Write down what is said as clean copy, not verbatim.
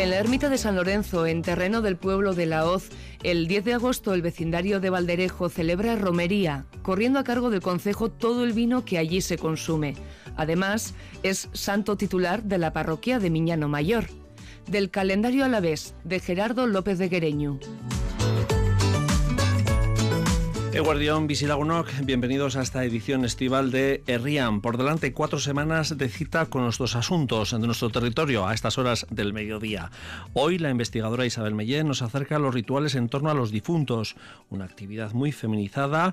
En la ermita de San Lorenzo, en terreno del pueblo de La Hoz, el 10 de agosto el vecindario de Valderejo celebra romería, corriendo a cargo del concejo todo el vino que allí se consume. Además, es santo titular de la parroquia de Miñano Mayor. Del calendario alavés, de Gerardo López de Guereñu. Eguardión, Bizilagunok, bienvenidos a esta edición estival de Herrian. Por delante 4 semanas de cita con los dos asuntos de nuestro territorio a estas horas del mediodía. Hoy la investigadora Isabel Mellén nos acerca a los rituales en torno a los difuntos, una actividad muy feminizada